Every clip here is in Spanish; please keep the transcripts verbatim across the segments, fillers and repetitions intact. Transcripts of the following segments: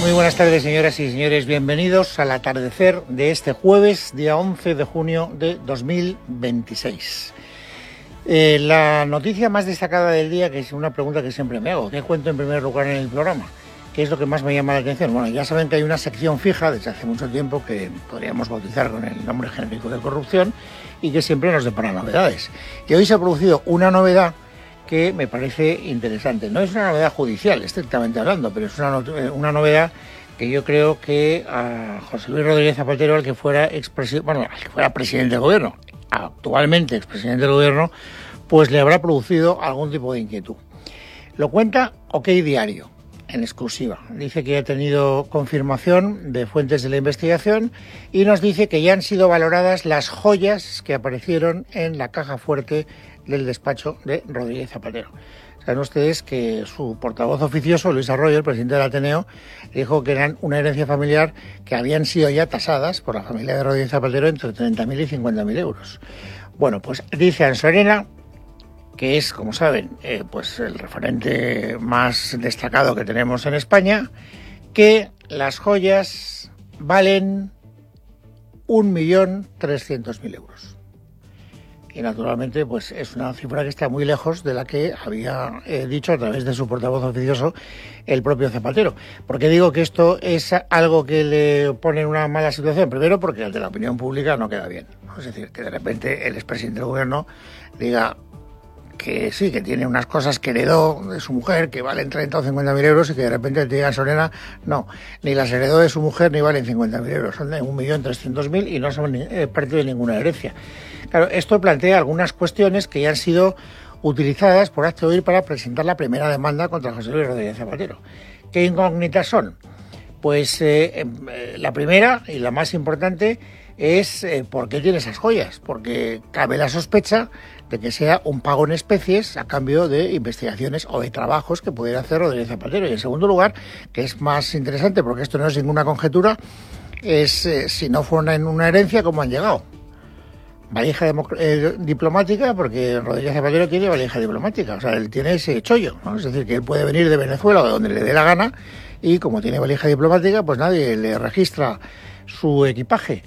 Muy buenas tardes, señoras y señores. Bienvenidos al atardecer de este jueves, día once de junio de dos mil veintiséis. Eh, la noticia más destacada del día, que es una pregunta que siempre me hago, ¿qué cuento en primer lugar en el programa? ¿Qué es lo que más me llama la atención? Bueno, ya saben que hay una sección fija desde hace mucho tiempo que podríamos bautizar con el nombre genérico de corrupción y que siempre nos depara novedades. Y hoy se ha producido una novedad que me parece interesante. No es una novedad judicial, estrictamente hablando, pero es una, no- una novedad que yo creo que a José Luis Rodríguez Zapatero, al que fuera expresi- bueno, al que fuera presidente del gobierno, actualmente expresidente del gobierno, pues le habrá producido algún tipo de inquietud. Lo cuenta OK Diario, en exclusiva. Dice que ha tenido confirmación de fuentes de la investigación y nos dice que ya han sido valoradas las joyas que aparecieron en la caja fuerte del despacho de Rodríguez Zapatero. Saben ustedes que su portavoz oficioso, Luis Arroyo, el presidente del Ateneo, dijo que eran una herencia familiar que habían sido ya tasadas por la familia de Rodríguez Zapatero entre treinta mil y cincuenta mil euros. Bueno, pues dice Ansorena, que es, como saben, eh, pues el referente más destacado que tenemos en España, que las joyas valen un millón trescientos mil euros. Y naturalmente, pues es una cifra que está muy lejos de la que había eh, dicho a través de su portavoz oficioso el propio Zapatero. ¿Por qué digo que esto es algo que le pone en una mala situación? Primero, porque ante la opinión pública no queda bien, ¿no? Es decir, que de repente el expresidente del gobierno diga que sí, que tiene unas cosas que heredó de su mujer que valen treinta o cincuenta mil euros y que de repente te diga Sorena, no, ni las heredó de su mujer ni valen cincuenta mil euros, son de un millón trescientos mil y no son eh, parte de ninguna herencia. Claro, esto plantea algunas cuestiones que ya han sido utilizadas por Hazte Oír para presentar la primera demanda contra José Luis Rodríguez Zapatero. ¿Qué incógnitas son? Pues eh, eh, la primera y la más importante es eh, por qué tiene esas joyas, porque cabe la sospecha de que sea un pago en especies a cambio de investigaciones o de trabajos que pudiera hacer Rodríguez Zapatero. Y en segundo lugar, que es más interesante, porque esto no es ninguna conjetura, es eh, si no fueron en una herencia, ¿cómo han llegado? Valija eh, diplomática, porque Rodríguez Zapatero tiene valija diplomática, o sea, él tiene ese chollo, ¿no? Es decir, que él puede venir de Venezuela o de donde le dé la gana y como tiene valija diplomática, pues nadie le registra su equipaje.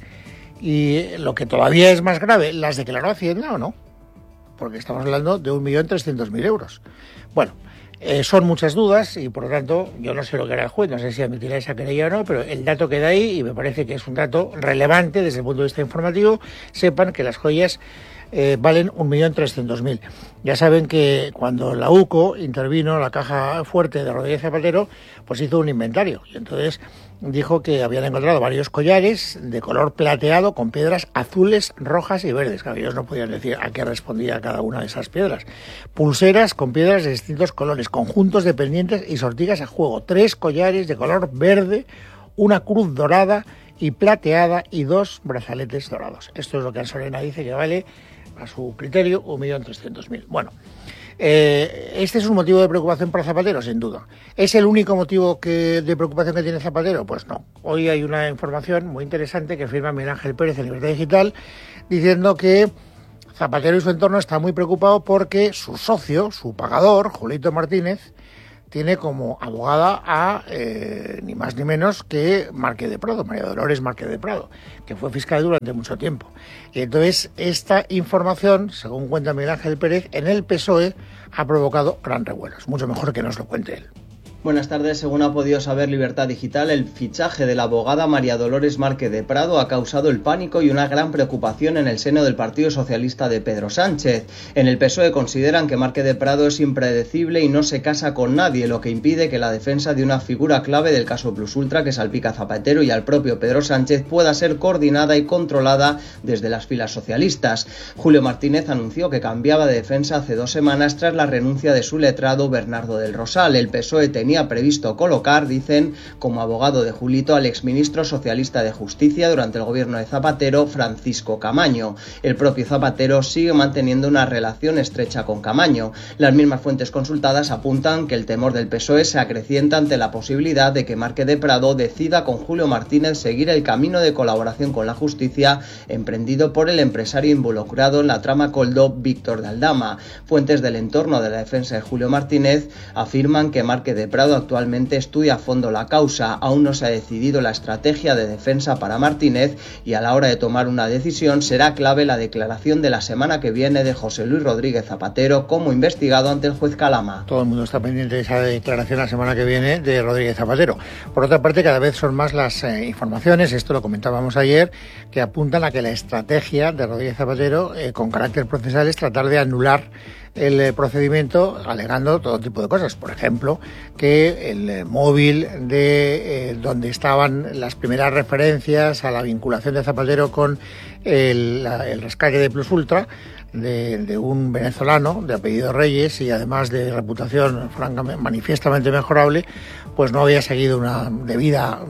Y lo que todavía es más grave, ¿las declaró Hacienda o no? Porque estamos hablando de un millón trescientos mil euros. Bueno, eh, son muchas dudas y por lo tanto yo no sé lo que hará el juez, no sé si admitirá esa querella o no, pero el dato que da ahí, y me parece que es un dato relevante desde el punto de vista informativo, sepan que las joyas eh, valen un millón trescientos mil. Ya saben que cuando la U C O intervino, la caja fuerte de Rodríguez Zapatero, pues hizo un inventario y entonces dijo que habían encontrado varios collares de color plateado con piedras azules, rojas y verdes. Claro, ellos no podían decir a qué respondía cada una de esas piedras. Pulseras con piedras de distintos colores, conjuntos de pendientes y sortigas a juego. Tres collares de color verde, una cruz dorada y plateada y dos brazaletes dorados. Esto es lo que Ansorena dice que vale, a su criterio, un millón trescientos mil. Bueno, eh, ¿este es un motivo de preocupación para Zapatero? Sin duda. ¿Es el único motivo que, de preocupación que tiene Zapatero? Pues no. Hoy hay una información muy interesante que firma Miguel Ángel Pérez en Libertad Digital diciendo que Zapatero y su entorno están muy preocupados porque su socio, su pagador, Julito Martínez, tiene como abogada a eh, ni más ni menos que Márquez de Prado, María Dolores Márquez de Prado, que fue fiscal durante mucho tiempo. Y entonces esta información, según cuenta Miguel Ángel Pérez, en el P S O E ha provocado gran revuelo. Es mucho mejor que nos lo cuente él. Buenas tardes. Según ha podido saber Libertad Digital, el fichaje de la abogada María Dolores Márquez de Prado ha causado el pánico y una gran preocupación en el seno del Partido Socialista de Pedro Sánchez. En el P S O E consideran que Márquez de Prado es impredecible y no se casa con nadie, lo que impide que la defensa de una figura clave del caso Plus Ultra que salpica a Zapatero y al propio Pedro Sánchez pueda ser coordinada y controlada desde las filas socialistas. Julio Martínez anunció que cambiaba de defensa hace dos semanas tras la renuncia de su letrado Bernardo del Rosal. El P S O E tenía tenía previsto colocar, dicen, como abogado de Julito al exministro socialista de Justicia durante el gobierno de Zapatero, Francisco Camaño. El propio Zapatero sigue manteniendo una relación estrecha con Camaño. Las mismas fuentes consultadas apuntan que el temor del P S O E se acrecienta ante la posibilidad de que Márquez de Prado decida con Julio Martínez seguir el camino de colaboración con la justicia emprendido por el empresario involucrado en la trama Koldo, Víctor de Aldama. Fuentes del entorno de la defensa de Julio Martínez afirman que Márquez de Prado Prado actualmente estudia a fondo la causa. Aún no se ha decidido la estrategia de defensa para Martínez y a la hora de tomar una decisión será clave la declaración de la semana que viene de José Luis Rodríguez Zapatero como investigado ante el juez Calama. Todo el mundo está pendiente de esa declaración la semana que viene de Rodríguez Zapatero. Por otra parte, cada vez son más las eh, informaciones, esto lo comentábamos ayer, que apuntan a que la estrategia de Rodríguez Zapatero eh, con carácter procesal es tratar de anular el eh, procedimiento alegando todo tipo de cosas. Por ejemplo, que el eh, móvil de eh, donde estaban las primeras referencias a la vinculación de Zapatero con el, la, el rescate de Plus Ultra de, de un venezolano de apellido Reyes y además de reputación francamente manifiestamente mejorable, pues no había seguido una debida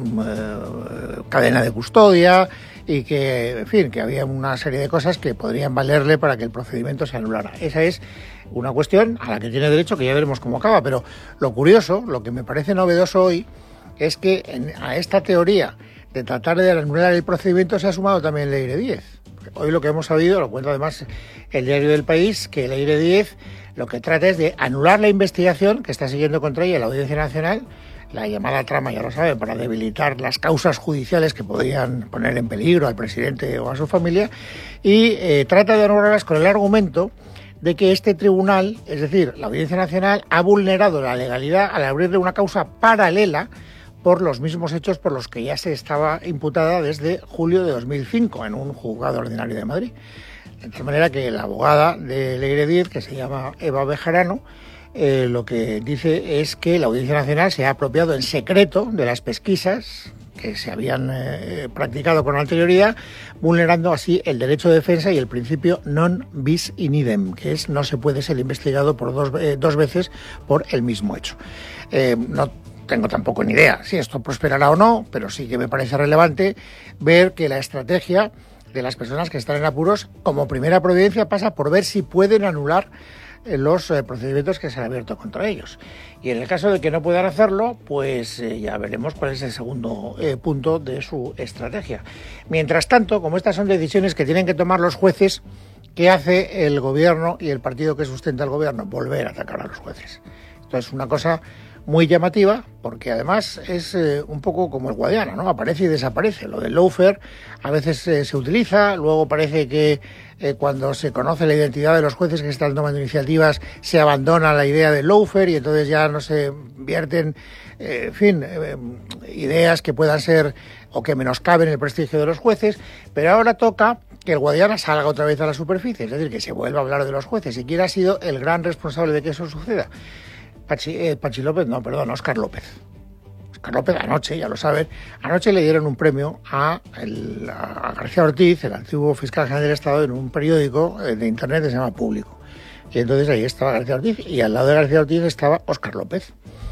eh, cadena de custodia y que, en fin, que había una serie de cosas que podrían valerle para que el procedimiento se anulara. Esa es una cuestión a la que tiene derecho, que ya veremos cómo acaba, pero lo curioso, lo que me parece novedoso hoy, es que en, a esta teoría de tratar de anular el procedimiento se ha sumado también Leire Díez. Hoy lo que hemos sabido, lo cuenta además el Diario del País, que Leire Díez lo que trata es de anular la investigación que está siguiendo contra ella la Audiencia Nacional, la llamada trama, ya lo saben, para debilitar las causas judiciales que podrían poner en peligro al presidente o a su familia, y eh, trata de anularlas con el argumento de que este tribunal, es decir, la Audiencia Nacional, ha vulnerado la legalidad al abrirle una causa paralela por los mismos hechos por los que ya se estaba imputada desde julio de dos mil cinco en un juzgado ordinario de Madrid. De tal manera que la abogada de Leire Díez, que se llama Eva Bejarano, eh, lo que dice es que la Audiencia Nacional se ha apropiado en secreto de las pesquisas que se habían eh, practicado con anterioridad, vulnerando así el derecho de defensa y el principio non bis in idem, que es no se puede ser investigado por dos, eh, dos veces por el mismo hecho. Eh, no tengo tampoco ni idea si esto prosperará o no, pero sí que me parece relevante ver que la estrategia de las personas que están en apuros, como primera providencia, pasa por ver si pueden anular los eh, procedimientos que se han abierto contra ellos. Y en el caso de que no puedan hacerlo, pues eh, ya veremos cuál es el segundo eh, punto de su estrategia. Mientras tanto, como estas son decisiones que tienen que tomar los jueces, ¿qué hace el gobierno y el partido que sustenta el gobierno? Volver a atacar a los jueces. Esto es una cosa muy llamativa, porque además es eh, un poco como el Guadiana, ¿no? Aparece y desaparece. Lo del lawfare a veces eh, se utiliza, luego parece que eh, cuando se conoce la identidad de los jueces que están tomando iniciativas se abandona la idea del lawfare y entonces ya no se vierten, eh, en fin, eh, ideas que puedan ser o que menoscaben el prestigio de los jueces, pero ahora toca que el Guadiana salga otra vez a la superficie, es decir, que se vuelva a hablar de los jueces, y quién ha sido el gran responsable de que eso suceda. Pachi, eh, Pachi López, no, perdón, Óscar López. Óscar López anoche, ya lo saben, anoche le dieron un premio a, el, a García Ortiz, el antiguo fiscal general del Estado, en un periódico de internet que se llama Público. Y entonces ahí estaba García Ortiz y al lado de García Ortiz estaba Óscar López.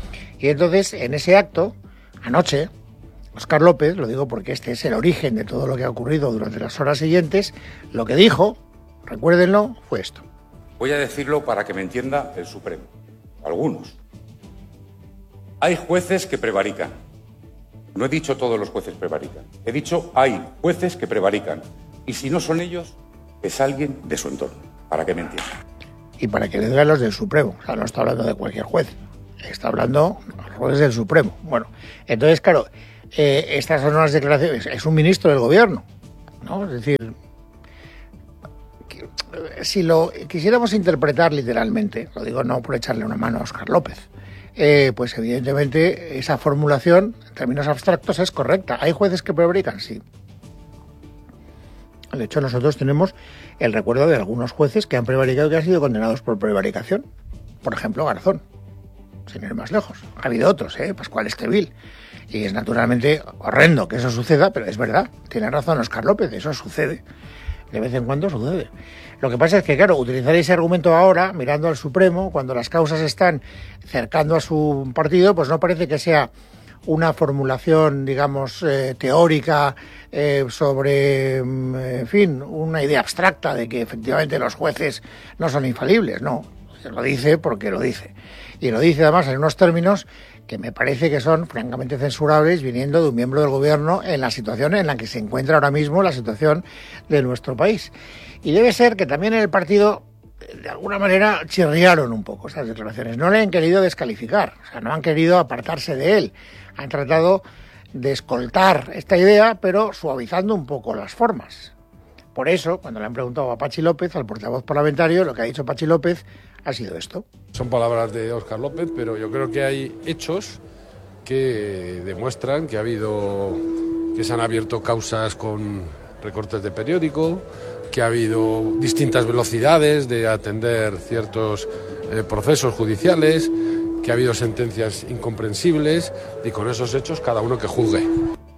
Y entonces en ese acto, anoche, Óscar López, lo digo porque este es el origen de todo lo que ha ocurrido durante las horas siguientes, lo que dijo, recuérdenlo, fue esto. Voy a decirlo para que me entienda el Supremo. Algunos. Hay jueces que prevarican. No he dicho todos los jueces prevarican. He dicho hay jueces que prevarican. Y si no son ellos, es alguien de su entorno. Para que me entiendan. Y para que le digan los del Supremo. O sea, no está hablando de cualquier juez. Está hablando de los jueces del Supremo. Bueno, entonces, claro, eh, estas son unas declaraciones. Es un ministro del gobierno, ¿no? Es decir, si lo quisiéramos interpretar literalmente, lo digo no por echarle una mano a Óscar López, eh, pues evidentemente esa formulación en términos abstractos es correcta. ¿Hay jueces que prevarican? Sí. De hecho, nosotros tenemos el recuerdo de algunos jueces que han prevaricado y que han sido condenados por prevaricación. Por ejemplo, Garzón, sin ir más lejos. Ha habido otros, ¿eh? Pascual Estevil. Y es naturalmente horrendo que eso suceda, pero es verdad. Tiene razón Óscar López, eso sucede. De vez en cuando sucede. Lo que pasa es que, claro, utilizar ese argumento ahora, mirando al Supremo, cuando las causas están cercando a su partido, pues no parece que sea una formulación, digamos, eh, teórica eh, sobre, en fin, una idea abstracta de que efectivamente los jueces no son infalibles. No, se lo dice porque lo dice. Y lo dice además en unos términos que me parece que son francamente censurables viniendo de un miembro del gobierno en la situación en la que se encuentra ahora mismo la situación de nuestro país. Y debe ser que también en el partido de alguna manera chirriaron un poco esas declaraciones. No le han querido descalificar, o sea, no han querido apartarse de él. Han tratado de escoltar esta idea, pero suavizando un poco las formas. Por eso, cuando le han preguntado a Pachi López, al portavoz parlamentario, lo que ha dicho Pachi López ha sido esto. Son palabras de Óscar López, pero yo creo que hay hechos que demuestran que ha habido, que se han abierto causas con recortes de periódico, que ha habido distintas velocidades de atender ciertos eh, procesos judiciales, que ha habido sentencias incomprensibles, y con esos hechos cada uno que juzgue.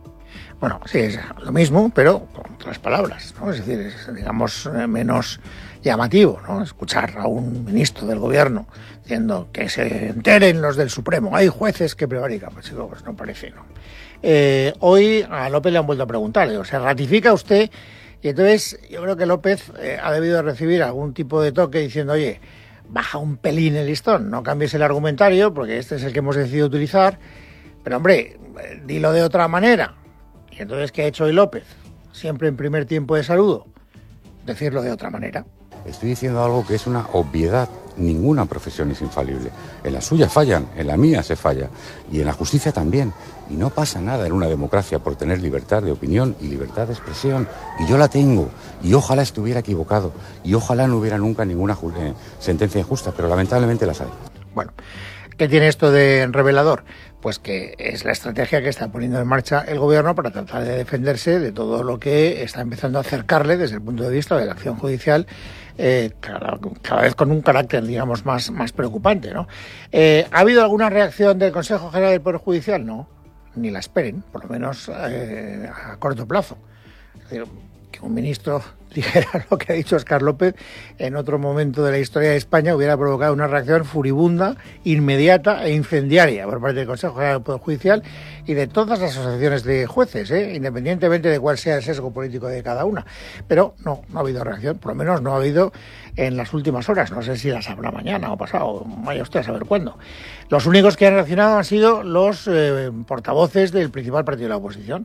Bueno, sí, es lo mismo, pero con otras palabras, ¿no? Es decir, es, digamos, menos llamativo, ¿no? Escuchar a un ministro del gobierno diciendo que se enteren los del Supremo, hay jueces que prevarican, pues, chico, pues no parece, ¿no? Eh, hoy a López le han vuelto a preguntar, digo, ¿se ratifica usted? Y entonces yo creo que López eh, ha debido recibir algún tipo de toque diciendo, oye, baja un pelín el listón, no cambies el argumentario, porque este es el que hemos decidido utilizar, pero hombre, dilo de otra manera. Y entonces, ¿qué ha hecho hoy López? Siempre en primer tiempo de saludo, decirlo de otra manera. Estoy diciendo algo que es una obviedad. Ninguna profesión es infalible. En la suya fallan, en la mía se falla. Y en la justicia también. Y no pasa nada en una democracia por tener libertad de opinión y libertad de expresión. Y yo la tengo. Y ojalá estuviera equivocado. Y ojalá no hubiera nunca ninguna eh, sentencia injusta. Pero lamentablemente las hay. Bueno, ¿qué tiene esto de revelador? Pues que es la estrategia que está poniendo en marcha el gobierno para tratar de defenderse de todo lo que está empezando a acercarle desde el punto de vista de la acción judicial, eh, cada, cada vez con un carácter, digamos, más, más preocupante, ¿no? Eh, ¿Ha habido alguna reacción del Consejo General del Poder Judicial? No, ni la esperen, por lo menos eh, a corto plazo. Es decir, que un ministro dijera lo que ha dicho Óscar López en otro momento de la historia de España hubiera provocado una reacción furibunda, inmediata e incendiaria por parte del Consejo General del Poder Judicial y de todas las asociaciones de jueces, ¿eh? Independientemente de cuál sea el sesgo político de cada una. Pero no, no ha habido reacción, por lo menos no ha habido en las últimas horas. No sé si las habrá mañana o pasado, vaya usted a saber cuándo. Los únicos que han reaccionado han sido los eh, portavoces del principal partido de la oposición,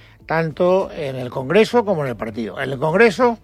tanto en el Congreso como en el partido. En el Congreso,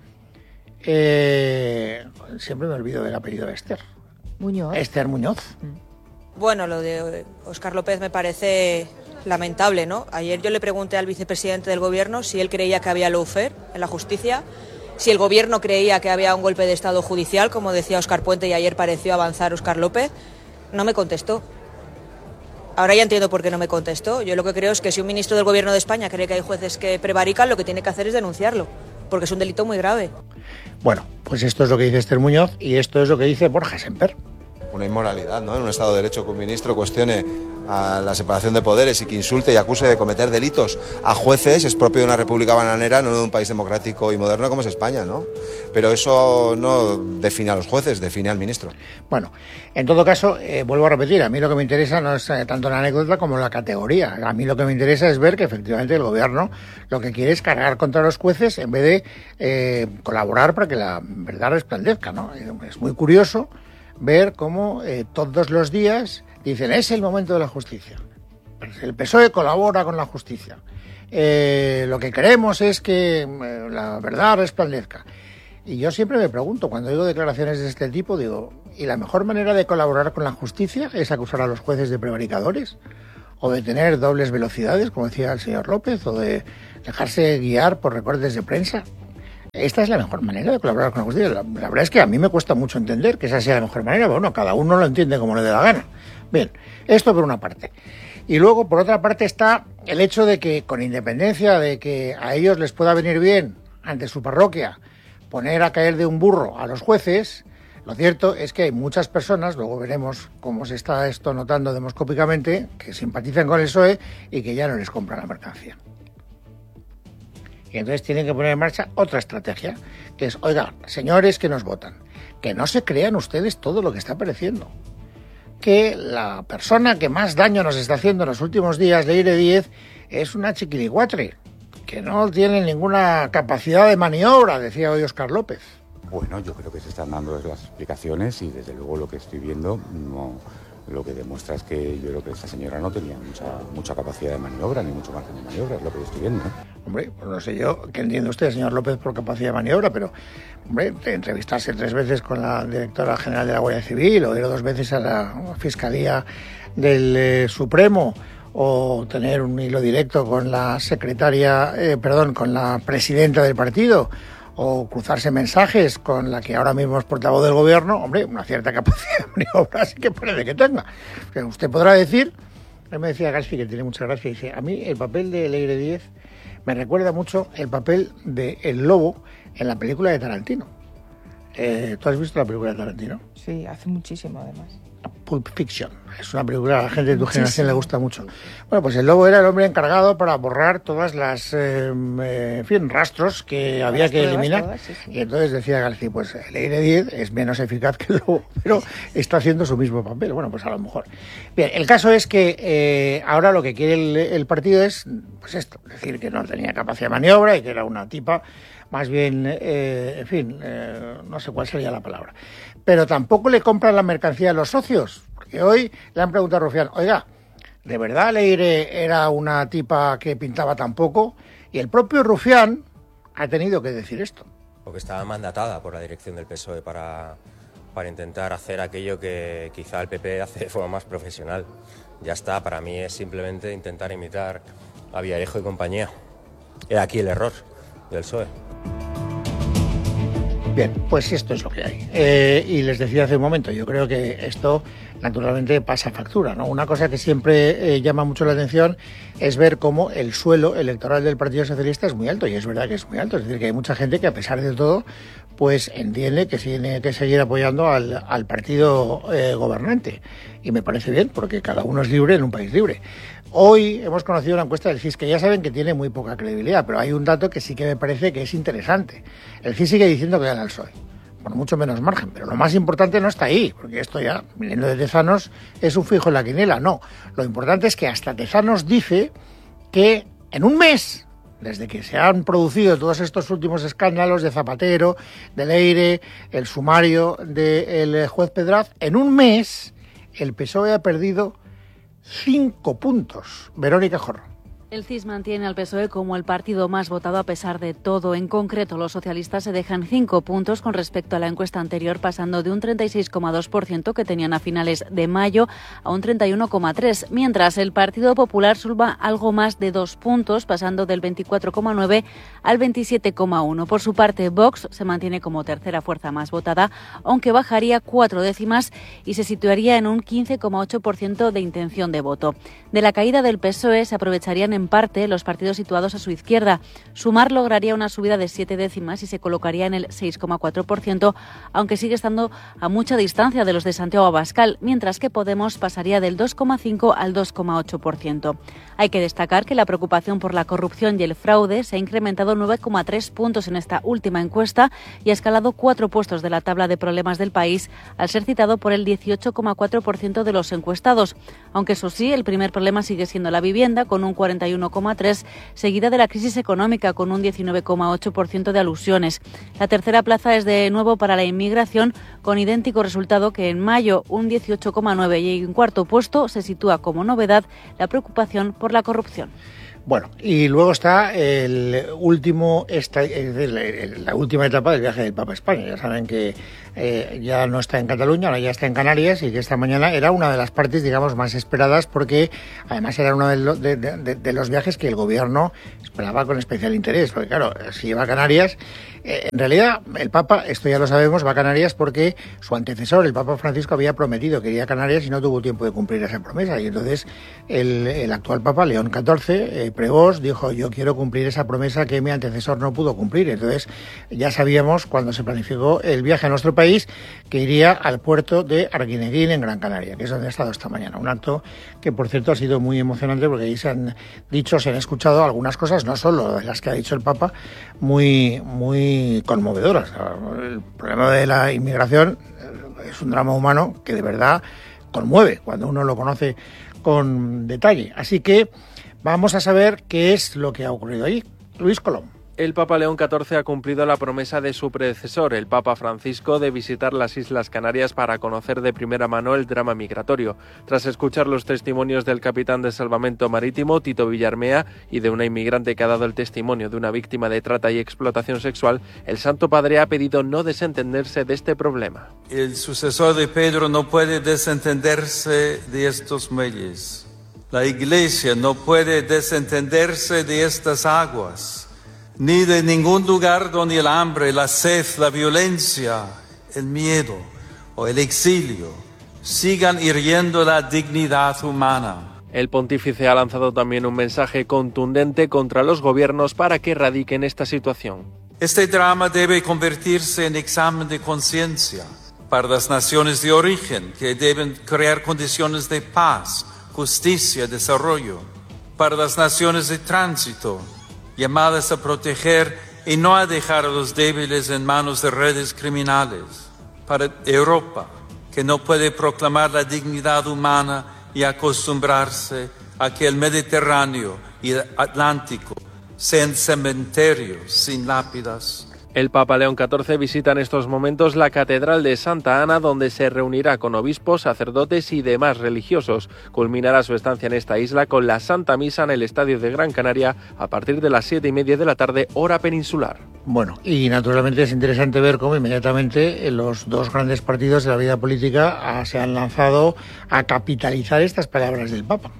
eh, siempre me olvido del apellido de Esther. Muñoz. Esther Muñoz. Bueno, lo de Óscar López me parece lamentable, ¿no? Ayer yo le pregunté al vicepresidente del Gobierno si él creía que había lawfare en la justicia, si el Gobierno creía que había un golpe de Estado judicial, como decía Óscar Puente, y ayer pareció avanzar Óscar López. No me contestó. Ahora ya entiendo por qué no me contestó. Yo lo que creo es que si un ministro del Gobierno de España cree que hay jueces que prevarican, lo que tiene que hacer es denunciarlo, porque es un delito muy grave. Bueno, pues esto es lo que dice Esther Muñoz y esto es lo que dice Borja Semper. Una inmoralidad, ¿no? En un Estado de Derecho que un ministro cuestione a la separación de poderes y que insulte y acuse de cometer delitos a jueces es propio de una república bananera, no de un país democrático y moderno como es España, ¿no? Pero eso no define a los jueces, define al ministro. Bueno, en todo caso, eh, vuelvo a repetir, a mí lo que me interesa no es eh, tanto la anécdota como la categoría. A mí lo que me interesa es ver que efectivamente el gobierno lo que quiere es cargar contra los jueces en vez de eh, colaborar para que la verdad resplandezca, ¿no? Es muy curioso ver cómo eh, todos los días dicen es el momento de la justicia. El P S O E colabora con la justicia. Eh, lo que queremos es que eh, la verdad resplandezca. Y yo siempre me pregunto, cuando digo declaraciones de este tipo, digo, ¿y la mejor manera de colaborar con la justicia es acusar a los jueces de prevaricadores? ¿O de tener dobles velocidades, como decía el señor López? ¿O de dejarse guiar por recortes de prensa? Esta es la mejor manera de colaborar con la justicia. La, la verdad es que a mí me cuesta mucho entender que esa sea la mejor manera, pero bueno, cada uno lo entiende como le dé la gana. Bien, esto por una parte. Y luego, por otra parte, está el hecho de que, con independencia de que a ellos les pueda venir bien, ante su parroquia, poner a caer de un burro a los jueces, lo cierto es que hay muchas personas, luego veremos cómo se está esto notando demoscópicamente, que simpatizan con el P S O E y que ya no les compran la mercancía. Y entonces tienen que poner en marcha otra estrategia, que es, oiga, señores que nos votan, que no se crean ustedes todo lo que está apareciendo. Que la persona que más daño nos está haciendo en los últimos días, Leire Díez, es una chiquilicuatre, que no tiene ninguna capacidad de maniobra, decía hoy Óscar López. Bueno, yo creo que se están dando las explicaciones y desde luego lo que estoy viendo no, lo que demuestra es que yo creo que esta señora no tenía mucha, mucha capacidad de maniobra, ni mucho margen de maniobra, es lo que yo estoy viendo, ¿eh? Hombre, pues no sé yo qué entiende usted, señor López, por capacidad de maniobra, pero, hombre, entrevistarse tres veces con la directora general de la Guardia Civil, o ir dos veces a la Fiscalía del eh, Supremo, o tener un hilo directo con la secretaria, eh, perdón, con la presidenta del partido, o cruzarse mensajes con la que ahora mismo es portavoz del gobierno, hombre, una cierta capacidad de maniobra sí que parece que tenga. Porque usted podrá decir, a mí me decía Gaspi, que tiene mucha gracia, dice, a mí el papel de Leire Díez me recuerda mucho el papel de El Lobo en la película de Tarantino. Eh, ¿Tú has visto la película de Tarantino? Sí, hace muchísimo además. Pulp Fiction. Es una película a la gente de tu Muchísimo. generación le gusta mucho. Bueno, pues el Lobo era el hombre encargado para borrar todas las, eh, eh, en fin, rastros que había las que eliminar. Todas, sí, sí. Y entonces decía García, pues Leire Díez es menos eficaz que el Lobo, pero está haciendo su mismo papel. Bueno, pues a lo mejor. Bien, el caso es que eh, ahora lo que quiere el, el partido es, pues esto, decir que no tenía capacidad de maniobra y que era una tipa más bien, eh, en fin, eh, no sé cuál sería la palabra. Pero tampoco le compran la mercancía a los socios, porque hoy le han preguntado a Rufián, oiga, ¿de verdad Leire era una tipa que pintaba tan poco? Y el propio Rufián ha tenido que decir esto. Porque estaba mandatada por la dirección del P S O E para, para intentar hacer aquello que quizá el P P hace de forma más profesional. Ya está, para mí es simplemente intentar imitar a Villarejo y compañía. Era aquí el error del P S O E. Bien, pues esto es lo que hay. Eh, y les decía hace un momento, yo creo que esto naturalmente pasa factura, ¿no? Una cosa que siempre eh, llama mucho la atención es ver cómo el suelo electoral del Partido Socialista es muy alto, y es verdad que es muy alto, es decir, que hay mucha gente que a pesar de todo pues entiende que tiene que seguir apoyando al, al partido eh, gobernante, y me parece bien, porque cada uno es libre en un país libre. Hoy hemos conocido una encuesta del C I S que ya saben que tiene muy poca credibilidad, pero hay un dato que sí que me parece que es interesante. El C I S sigue diciendo que gana el P S O E, por mucho menos margen, pero lo más importante no está ahí, porque esto ya, viniendo de Tezanos, es un fijo en la quiniela, no. Lo importante es que hasta Tezanos dice que en un mes, desde que se han producido todos estos últimos escándalos de Zapatero, de Leire, el sumario del juez Pedraz, en un mes el P S O E ha perdido cinco puntos. Verónica Jorro. El C I S mantiene al P S O E como el partido más votado a pesar de todo. En concreto, los socialistas se dejan cinco puntos con respecto a la encuesta anterior, pasando de un treinta y seis coma dos por ciento que tenían a finales de mayo a un treinta y uno coma tres por ciento, mientras el Partido Popular suba algo más de dos puntos, pasando del veinticuatro coma nueve al veintisiete coma uno. Por su parte, Vox se mantiene como tercera fuerza más votada, aunque bajaría cuatro décimas y se situaría en un quince coma ocho por ciento de intención de voto. De la caída del P S O E se aprovecharían en parte los partidos situados a su izquierda. Sumar lograría una subida de siete décimas y se colocaría en el seis coma cuatro por ciento, aunque sigue estando a mucha distancia de los de Santiago Abascal, mientras que Podemos pasaría del dos coma cinco al dos coma ocho por ciento. Hay que destacar que la preocupación por la corrupción y el fraude se ha incrementado nueve coma tres puntos en esta última encuesta y ha escalado cuatro puestos de la tabla de problemas del país, al ser citado por el dieciocho coma cuatro por ciento de los encuestados. Aunque eso sí, el primer problema sigue siendo la vivienda, con un cuarenta y uno coma tres por ciento, seguida de la crisis económica, con un diecinueve coma ocho por ciento de alusiones. La tercera plaza es de nuevo para la inmigración, con idéntico resultado que en mayo, un dieciocho coma nueve por ciento, y en cuarto puesto se sitúa como novedad la preocupación por la corrupción. Bueno, y luego está el último, esta, es decir, la última etapa del viaje del Papa a España. Ya saben que eh, ya no está en Cataluña, ahora ya está en Canarias, y que esta mañana era una de las partes, digamos, más esperadas, porque además era uno de, lo, de, de, de los viajes que el gobierno esperaba con especial interés, porque claro, si iba a Canarias, eh, en realidad el Papa, esto ya lo sabemos, va a Canarias porque su antecesor, el Papa Francisco, había prometido que iría a Canarias y no tuvo tiempo de cumplir esa promesa, y entonces el, el actual Papa, León catorce, eh, Prevost, dijo: yo quiero cumplir esa promesa que mi antecesor no pudo cumplir. Entonces ya sabíamos, cuando se planificó el viaje a nuestro país, que iría al puerto de Arguineguín, en Gran Canaria, que es donde ha estado esta mañana. Un acto que, por cierto, ha sido muy emocionante, porque ahí se han dicho, se han escuchado algunas cosas, no solo de las que ha dicho el Papa, muy, muy conmovedoras. El problema de la inmigración es un drama humano que de verdad conmueve cuando uno lo conoce con detalle. Así que vamos a saber qué es lo que ha ocurrido ahí. Luis Colom. El Papa León catorce ha cumplido la promesa de su predecesor, el Papa Francisco, de visitar las Islas Canarias para conocer de primera mano el drama migratorio. Tras escuchar los testimonios del capitán de salvamento marítimo, Tito Villarmea, y de una inmigrante que ha dado el testimonio de una víctima de trata y explotación sexual, el Santo Padre ha pedido no desentenderse de este problema. El sucesor de Pedro no puede desentenderse de estos muelles. La Iglesia no puede desentenderse de estas aguas, ni de ningún lugar donde el hambre, la sed, la violencia, el miedo o el exilio sigan hiriendo la dignidad humana. El pontífice ha lanzado también un mensaje contundente contra los gobiernos para que erradiquen esta situación. Este drama debe convertirse en examen de conciencia para las naciones de origen, que deben crear condiciones de paz, justicia, desarrollo. Para las naciones de tránsito, llamadas a proteger y no a dejar a los débiles en manos de redes criminales. Para Europa, que no puede proclamar la dignidad humana y acostumbrarse a que el Mediterráneo y el Atlántico sean cementerios sin lápidas. El Papa León catorce visita en estos momentos la Catedral de Santa Ana, donde se reunirá con obispos, sacerdotes y demás religiosos. Culminará su estancia en esta isla con la Santa Misa en el Estadio de Gran Canaria a partir de las siete y media de la tarde, hora peninsular. Bueno, y naturalmente es interesante ver cómo inmediatamente los dos grandes partidos de la vida política se han lanzado a capitalizar estas palabras del Papa.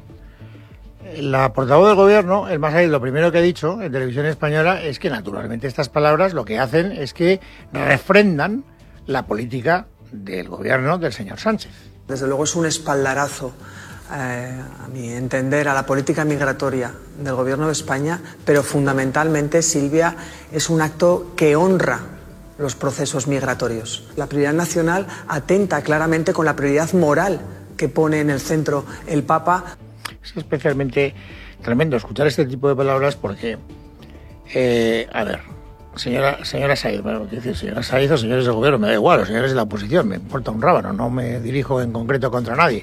La portavoz del gobierno, el Massaí, lo primero que ha dicho en televisión española es que naturalmente estas palabras lo que hacen es que refrendan la política del gobierno del señor Sánchez. Desde luego es un espaldarazo, eh, a mi entender, a la política migratoria del gobierno de España, pero fundamentalmente, Silvia, es un acto que honra los procesos migratorios. La prioridad nacional atenta claramente con la prioridad moral que pone en el centro el Papa. Es especialmente tremendo escuchar este tipo de palabras porque, eh, a ver, señora señora Saíz, bueno, decir, señora Saíz o señores del gobierno, me da igual, o señores de la oposición, me importa un rábano, no me dirijo en concreto contra nadie.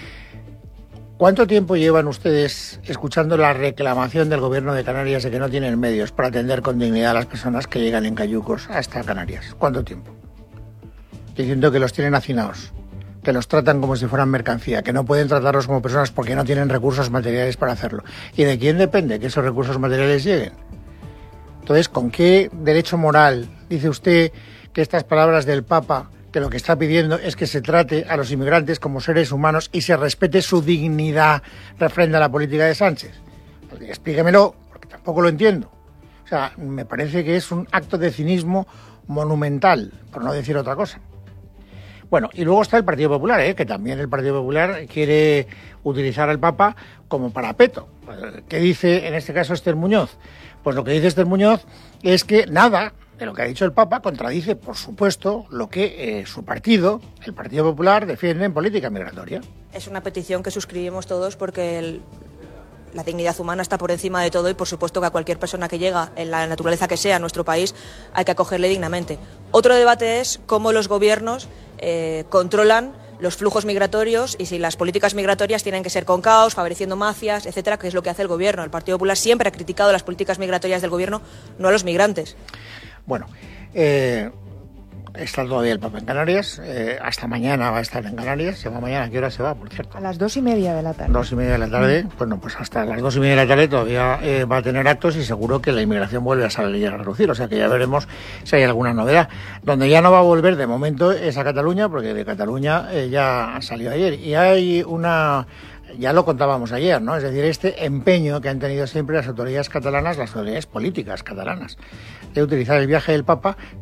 ¿Cuánto tiempo llevan ustedes escuchando la reclamación del gobierno de Canarias de que no tienen medios para atender con dignidad a las personas que llegan en cayucos hasta Canarias? ¿Cuánto tiempo? Diciendo que los tienen hacinados, que los tratan como si fueran mercancía, que no pueden tratarlos como personas porque no tienen recursos materiales para hacerlo. ¿Y de quién depende que esos recursos materiales lleguen? Entonces, ¿con qué derecho moral dice usted que estas palabras del Papa, que lo que está pidiendo es que se trate a los inmigrantes como seres humanos y se respete su dignidad, refrenda la política de Sánchez? Pues explíquemelo, porque tampoco lo entiendo. O sea, me parece que es un acto de cinismo monumental, por no decir otra cosa. Bueno, y luego está el Partido Popular, ¿eh? Que también el Partido Popular quiere utilizar al Papa como parapeto. ¿Qué dice en este caso Esther Muñoz? Pues lo que dice Esther Muñoz es que nada de lo que ha dicho el Papa contradice, por supuesto, lo que eh, su partido, el Partido Popular, defiende en política migratoria. Es una petición que suscribimos todos porque el, la dignidad humana está por encima de todo y por supuesto que a cualquier persona que llega, en la naturaleza que sea, a nuestro país, hay que acogerle dignamente. Otro debate es cómo los gobiernos eh, controlan los flujos migratorios y si las políticas migratorias tienen que ser con caos, favoreciendo mafias, etcétera, que es lo que hace el gobierno. El Partido Popular siempre ha criticado las políticas migratorias del gobierno, no a los migrantes. Bueno, eh, está todavía el Papa en Canarias, eh, hasta mañana va a estar en Canarias. ¿Se va mañana? ¿A qué hora se va, por cierto? A las dos y media de la tarde. Dos y media de la tarde, bueno, pues hasta las dos y media de la tarde todavía eh, va a tener actos y seguro que la inmigración vuelve a salir a relucir, o sea que ya veremos si hay alguna novedad. Donde ya no va a volver de momento es a Cataluña, porque de Cataluña eh, ya salió ayer y hay una... Ya lo contábamos ayer, ¿no? Es decir, este empeño que han tenido siempre las autoridades catalanas, las autoridades políticas catalanas, de utilizar el viaje del Papa